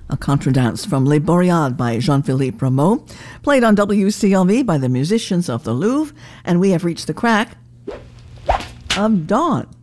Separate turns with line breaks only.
a contredanse from Les Boreades by Jean-Philippe Rameau, played on WCLV by the musicians of the Louvre, and we have reached the crack of dawn.